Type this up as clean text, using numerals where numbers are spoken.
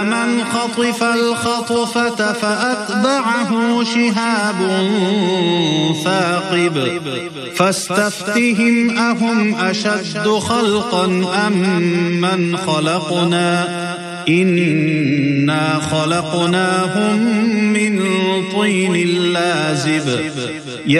من خطف الخطفة فأتبعه شهاب ثاقب فاستفتهم أهم أشد خلقا أم من خلقنا إنا خلقناهم من طين لازب